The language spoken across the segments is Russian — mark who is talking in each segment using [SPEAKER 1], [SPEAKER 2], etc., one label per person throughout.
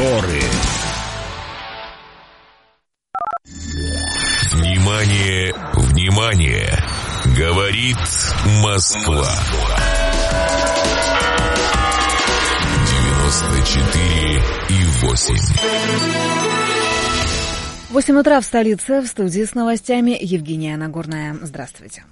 [SPEAKER 1] моторы.
[SPEAKER 2] Внимание, внимание! Говорит Москва. 94,8.
[SPEAKER 3] 8 утра в столице. В студии с новостями Евгения Нагорная. Здравствуйте.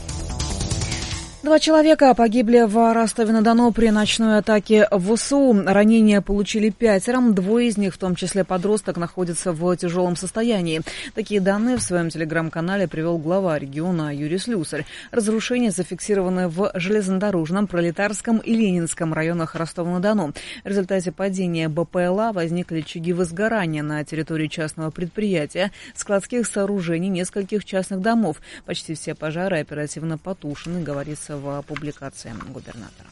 [SPEAKER 3] 2 человека погибли в Ростове-на-Дону при ночной атаке ВСУ. Ранения получили 5. 2 из них, в том числе подросток, находятся в тяжелом состоянии. Такие данные в своем телеграм-канале привел глава региона Юрий Слюсарь. Разрушения зафиксированы в Железнодорожном, Пролетарском и Ленинском районах Ростова-на-Дону. В результате падения БПЛА возникли очаги возгорания на территории частного предприятия, складских сооружений, нескольких частных домов. Почти все пожары оперативно потушены, говорится в публикации губернатора.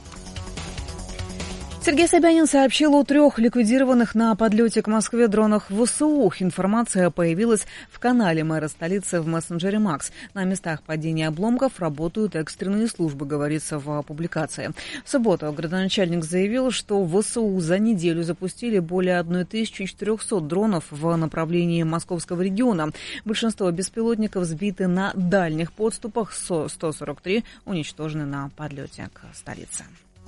[SPEAKER 3] Сергей Собянин сообщил о 3 ликвидированных на подлете к Москве дронах ВСУ. Информация появилась в канале мэра столицы в мессенджере Макс. На местах падения обломков работают экстренные службы, говорится в публикации. В субботу градоначальник заявил, что ВСУ за неделю запустили более 1400 дронов в направлении московского региона. Большинство беспилотников сбиты на дальних подступах, 143 уничтожены на подлете к столице.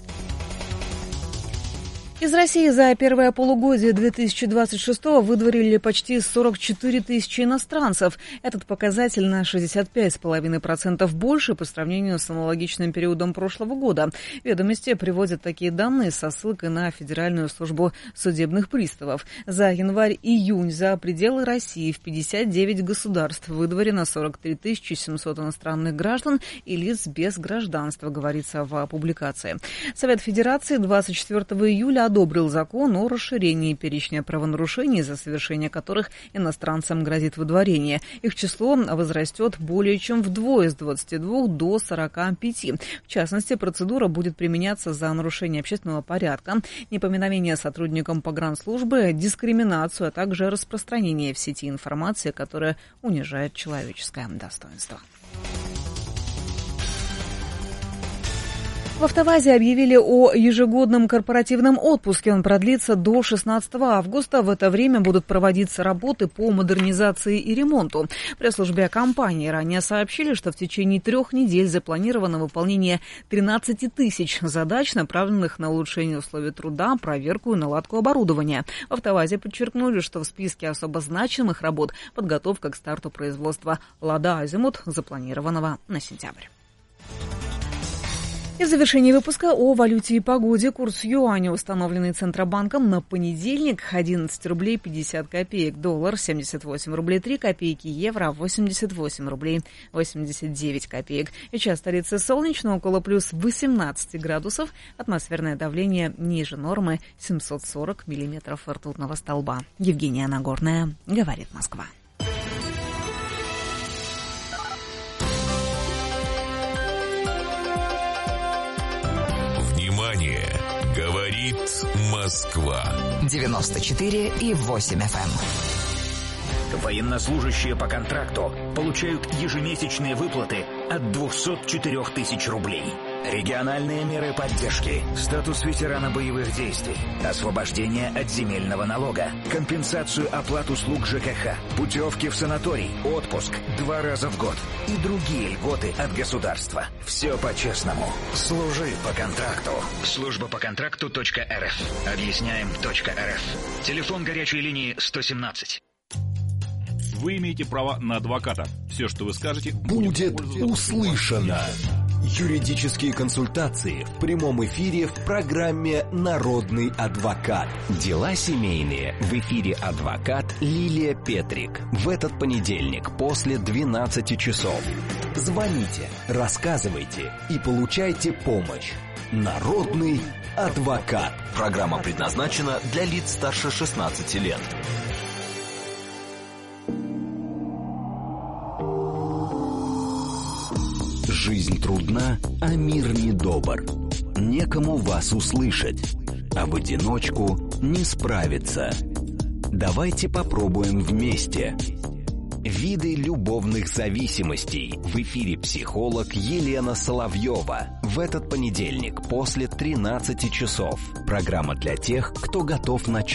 [SPEAKER 3] Из России за первое полугодие 2026-го выдворили почти 44 тысячи иностранцев. Этот показатель на 65,5% больше по сравнению с аналогичным периодом прошлого года. Ведомости приводят такие данные со ссылкой на Федеральную службу судебных приставов. За январь-июнь за пределы России в 59 государств выдворено 43 700 иностранных граждан и лиц без гражданства, говорится в публикации. Совет Федерации 24 июля одобрил закон о расширении перечня правонарушений, за совершение которых иностранцам грозит выдворение. Их число возрастет более чем вдвое, с 22 до 45. В частности, процедура будет применяться за нарушение общественного порядка, непоминовение сотрудникам погранслужбы, дискриминацию, а также распространение в сети информации, которая унижает человеческое достоинство. В «АвтоВАЗе» объявили о ежегодном корпоративном отпуске. Он продлится до 16 августа. В это время будут проводиться работы по модернизации и ремонту. В пресс-службе компании ранее сообщили, что в течение 3 недель запланировано выполнение 13 тысяч задач, направленных на улучшение условий труда, проверку и наладку оборудования. В «АвтоВАЗе» подчеркнули, что в списке особо значимых работ подготовка к старту производства «Лада Азимут», запланированного на сентябрь. И в завершении выпуска о валюте и погоде. Курс юаня, установленный Центробанком на понедельник, 11 рублей 50 копеек. Доллар 78 рублей 3 копейки. Евро 88 рублей 89 копеек. Сейчас в столице солнечно, около плюс 18 градусов. Атмосферное давление ниже нормы 740 миллиметров ртутного столба. Евгения Нагорная, говорит Москва.
[SPEAKER 2] Говорит Москва.
[SPEAKER 4] 94,8 FM.
[SPEAKER 5] Военнослужащие по контракту получают ежемесячные выплаты от 204 тысяч рублей. Региональные меры поддержки, статус ветерана боевых действий, освобождение от земельного налога, компенсацию оплат услуг ЖКХ, путевки в санаторий, отпуск 2 раза в год и другие льготы от государства. Все по-честному. Служи по контракту. Служба по контракту.рф. Объясняем.рф. Телефон горячей линии 117.
[SPEAKER 6] Вы имеете право на адвоката. Все, что вы скажете,
[SPEAKER 1] будет услышано. Юридические консультации в прямом эфире в программе «Народный адвокат». Дела семейные. В эфире адвокат Лилия Петрик. В этот понедельник после 12 часов. Звоните, рассказывайте и получайте помощь. «Народный адвокат».
[SPEAKER 7] Программа предназначена для лиц старше 16 лет.
[SPEAKER 1] Жизнь трудна, а мир недобр. Некому вас услышать, а в одиночку не справиться. Давайте попробуем вместе. Виды любовных зависимостей. В эфире психолог Елена Соловьева. В этот понедельник после 13 часов. Программа для тех, кто готов начать